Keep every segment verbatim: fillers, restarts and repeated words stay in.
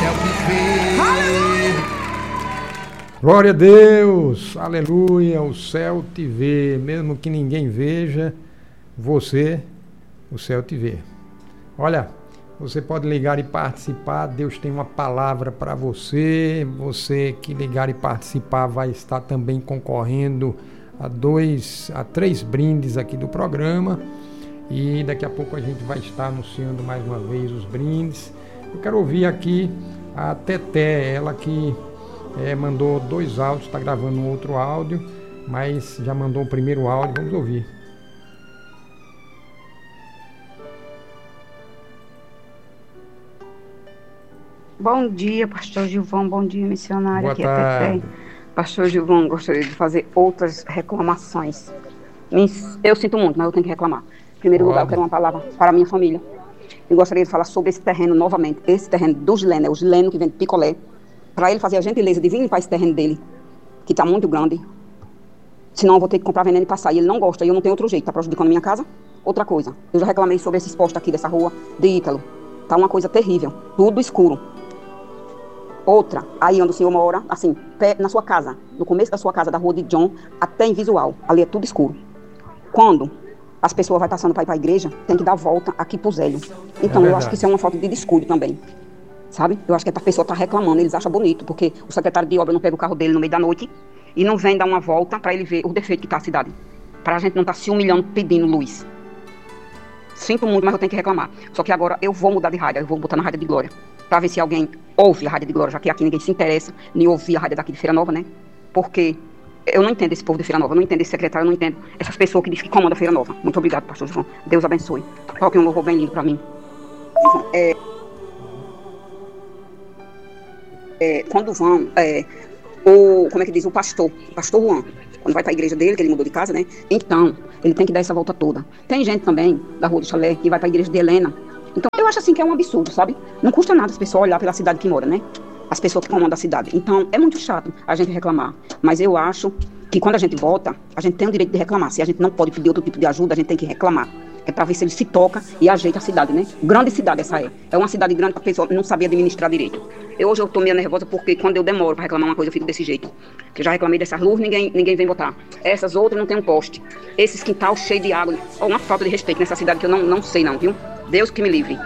céu te vê. Glória a Deus, aleluia, o céu te vê, mesmo que ninguém veja, você, o céu te vê. Olha, você pode ligar e participar, Deus tem uma palavra para você, você que ligar e participar vai estar também concorrendo a dois, a três brindes aqui do programa, e daqui a pouco a gente vai estar anunciando mais uma vez os brindes. Eu quero ouvir aqui a Teté, ela que é, mandou dois áudios, está gravando um outro áudio, mas já mandou o primeiro áudio, vamos ouvir. Bom dia, pastor Gilvão, bom dia, missionário. Boa aqui tarde. é Teté. Pastor Gilvão, gostaria de fazer outras reclamações. Eu sinto muito, mas eu tenho que reclamar. Em primeiro Pode. lugar, eu quero uma palavra para a minha família. Eu gostaria de falar sobre esse terreno novamente. Esse terreno do Gileno, é o Gileno que vem de Picolé. Para ele fazer a gentileza de vir limpar esse terreno dele, que está muito grande. Senão eu vou ter que comprar veneno e passar. E ele não gosta, e eu não tenho outro jeito. Está prejudicando a minha casa? Outra coisa, eu já reclamei sobre esses postos aqui dessa rua de Ítalo. Tá uma coisa terrível, tudo escuro. Outra, aí onde o senhor mora, assim, pé, na sua casa, no começo da sua casa, da rua de John, até em Visual, ali é tudo escuro. Quando as pessoas vão passando para ir para a igreja, tem que dar volta aqui pro Zélio. Então, É eu acho que isso é uma falta de descuido também, sabe? Eu acho que a pessoa tá reclamando, eles acham bonito, porque o secretário de obra não pega o carro dele no meio da noite e não vem dar uma volta para ele ver o defeito que tá a cidade. Para a gente não estar tá se humilhando pedindo luz. Sinto muito, mas eu tenho que reclamar. Só que agora eu vou mudar de rádio, eu vou botar na Rádio de Glória, para ver se alguém ouve a Rádio de Glória, já que aqui ninguém se interessa nem ouvir a rádio daqui de Feira Nova, né? Porque eu não entendo esse povo de Feira Nova, eu não entendo esse secretário, eu não entendo essas pessoas que dizem que comandam Feira Nova. Muito obrigado, pastor João. Deus abençoe. Coloque um louvor bem lindo para mim. É, é, quando vão, é, o, como é que diz, o pastor, o pastor Juan, quando vai para a igreja dele, que ele mudou de casa, né? Então, ele tem que dar essa volta toda. Tem gente também, da Rua do Chalé, que vai para a igreja de Helena. Então, eu acho assim que é um absurdo, sabe? Não custa nada as pessoas olhar pela cidade que mora, né? As pessoas que comandam a cidade. Então, é muito chato a gente reclamar. Mas eu acho que quando a gente vota, a gente tem o direito de reclamar. Se a gente não pode pedir outro tipo de ajuda, a gente tem que reclamar. É para ver se ele se toca e ajeita a cidade, né? Grande cidade essa é. É uma cidade grande que a pessoa não sabia administrar direito. Eu, hoje eu tô meio nervosa porque quando eu demoro para reclamar uma coisa, eu fico desse jeito. Eu já reclamei dessas luzes, ninguém, ninguém vem botar. Essas outras não tem um poste. Esses quintal cheio de água. Oh, uma falta de respeito nessa cidade que eu não, não sei não, viu? Deus que me livre.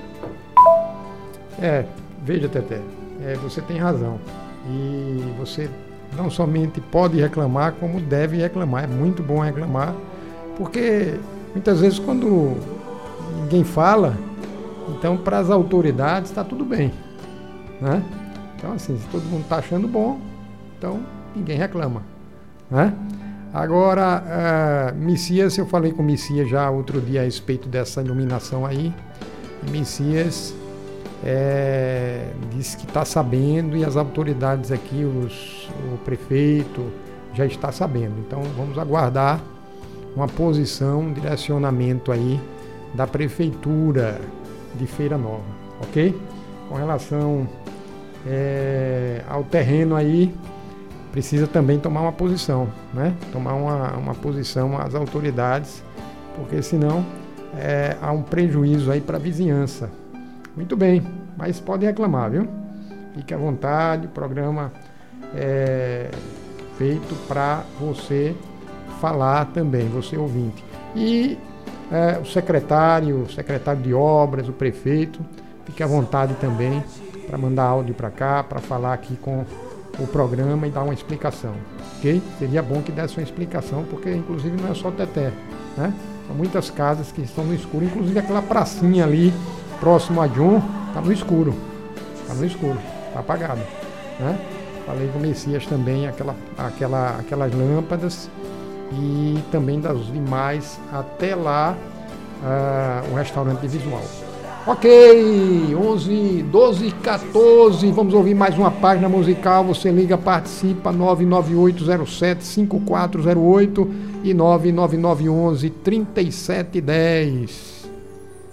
É, veja, Teté, é, você tem razão. E você não somente pode reclamar, como deve reclamar. É muito bom reclamar, porque muitas vezes quando ninguém fala, então para as autoridades está tudo bem, né? Então assim, se todo mundo está achando bom, então ninguém reclama, né? Agora, uh, Messias, eu falei com o Messias já outro dia a respeito dessa iluminação aí, e Messias é, disse que está sabendo, e as autoridades aqui, os, o prefeito já está sabendo. Então vamos aguardar uma posição, um direcionamento aí da prefeitura de Feira Nova, ok? Com relação é, ao terreno aí, precisa também tomar uma posição, né? Tomar uma, uma posição às autoridades, porque senão é, há um prejuízo aí para a vizinhança. Muito bem, mas pode reclamar, viu? Fique à vontade, o programa é feito para você falar também, você ouvinte. E é, o secretário, o secretário de obras, o prefeito, fique à vontade também para mandar áudio para cá, para falar aqui com o programa e dar uma explicação, ok? Seria bom que desse uma explicação, porque inclusive não é só Teté, né? São muitas casas que estão no escuro, inclusive aquela pracinha ali, próximo a John, está no escuro, está no escuro, está apagado, né? Falei com o Messias também, aquela, aquela, aquelas lâmpadas, e também das demais até lá uh, o restaurante de Visual. Ok, onze, doze, quatorze, vamos ouvir mais uma página musical. Você liga, participa, nove nove oito zero sete cinco quatro zero oito e nove nove nove um um trinta e sete dez.